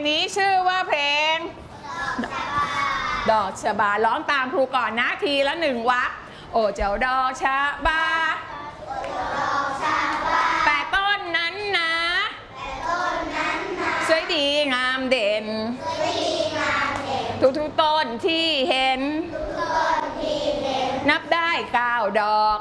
นี้ชื่อว่าเพลงดอกชบาร้องตามครูก่อนนะทีละ1 วรรคโอ้เจ้าดอกชบาแต่ต้นนั้นนะสวยดีงามเด่นทุกต้นที่เห็นนับได้9 ดอก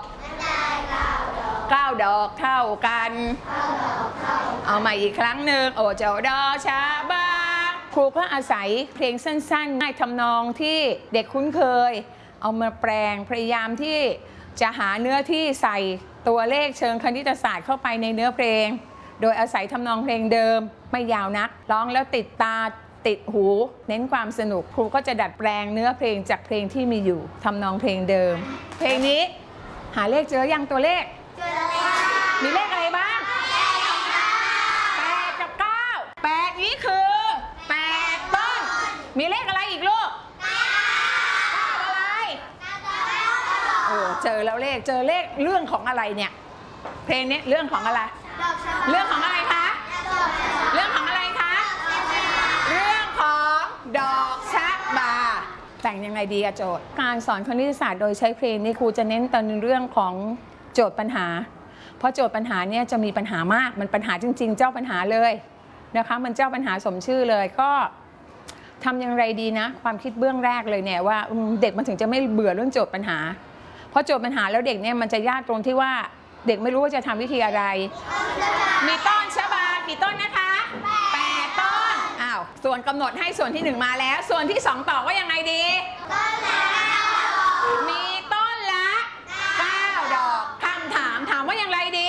9 ดอกเท่ากันเอามาอีกครั้งหนึ่งโอ้เจ้าดอกชบาครูก็อาศัยเพลงสั้นๆให้ทำนองที่เด็กคุ้นเคยเอามาแปลงพยายามที่จะหาเนื้อที่ใส่ตัวเลขเชิงคณิตศาสตร์เข้าไปในเนื้อเพลงโดยอาศัยทำนองเพลงเดิมไม่ยาวนักร้องแล้วติดตาติดหูเน้นความสนุกครูก็จะดัดแปลงเนื้อเพลงจากเพลงที่มีอยู่ทำนองเพลงเดิมเพลงนี้หาเลขเจอยังตัวเลขมีเลขอะไรบ้าง8 กับ 9 8นี้คือ8 ต้นมีเลขอะไรอีกลูกอะไรเจอแล้วเลขเจอเลขเรื่องของอะไรเนี่ยเพลงนี้เรื่องของอะไรเรื่องของอะไรคะเรื่องของอะไรคะเรื่องของดอกชบาแต่งยังไงดีอะโจทย์การสอนคณิตศาสตร์โดยใช้เพลงนี้ครูจะเน้นตอนเรื่องของโจทย์ปัญหาเพราะโจทย์ปัญหาเนี่ยจะมีปัญหามากมันปัญหาจริงๆเจ้าปัญหาเลยนะคะมันเจ้าปัญหาสมชื่อเลยก็ทำอย่างไรดีนะความคิดเบื้องแรกเลยเนี่ยว่าเด็กมันถึงจะไม่เบื่อเรื่องโจทย์ปัญหาเพราะโจทย์ปัญหาแล้วเด็กเนี่ยมันจะยากตรงที่ว่าเด็กไม่รู้ว่าจะทำวิธีอะไรมีต้นชบากี่ต้นนะคะ8 ต้นอ้าวส่วนกำหนดให้ส่วนที่1มาแล้วส่วนที่2ตอบว่ายังไงดีมีต้นละ9 ดอกคำถามว่าอย่างไรดี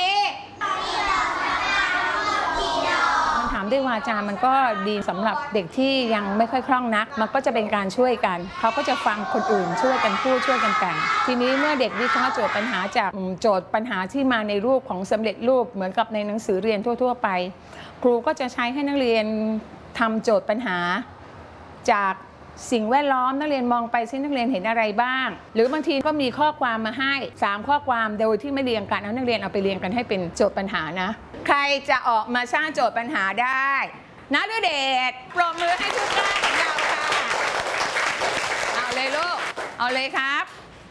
มันถามด้วยวาจามันก็ดีสำหรับเด็กที่ยังไม่ค่อยคล่องนักมันก็จะเป็นการช่วยกันเขาก็จะฟังคนอื่นช่วยกันพูดช่วยกันแต่งทีนี้เมื่อเด็กวิเคราะห์โจทย์ปัญหาจากโจทย์ปัญหาที่มาในรูปของสำเร็จรูปเหมือนกับในหนังสือเรียนทั่วๆไปครูก็จะใช้ให้นักเรียนทำโจทย์ปัญหาจากสิ่งแวดล้อมนักเรียนมองไปซินักเรียนเห็นอะไรบ้างหรือบางทีก็มีข้อความมาให้3 ข้อความโดยที่ไม่เรียงกันเอานักเรียนเอาไปเรียงกันให้เป็นโจทย์ปัญหานะใครจะออกมาสร้างโจทย์ปัญหาได้ณฤเดชปรบมือให้ทุกท่านของเราค่ะเอาเลยลูกเอาเลยครับ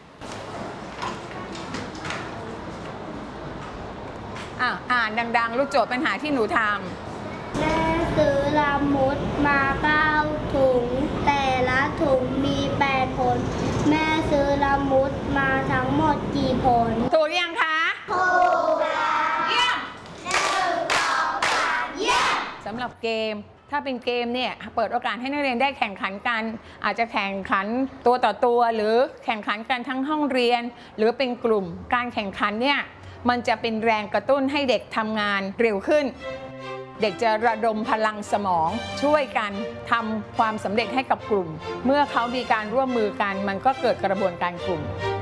อ่านดังๆลูกโจทย์ปัญหาที่หนูทำแม่ซื้อละมุดมา9 ถุงแต่ละถุงมี8 ผลแม่ซื้อละมุดมาทั้งหมดกี่ผลถูกยังคะถูกเยี่ยม 1 2 3เยี่ยมสำหรับเกมถ้าเป็นเกมเนี่ยเปิดโอกาสให้นักเรียนได้แข่งขันกันอาจจะแข่งขันตัวต่อตัวหรือแข่งขันกันทั้งห้องเรียนหรือเป็นกลุ่มการแข่งขันเนี่ยมันจะเป็นแรงกระตุ้นให้เด็กทำงานเร็วขึ้นเด็กจะระดมพลังสมองช่วยกันทำความสำเร็จให้กับกลุ่มเมื่อเขามีการร่วมมือกันมันก็เกิดกระบวนการกลุ่ม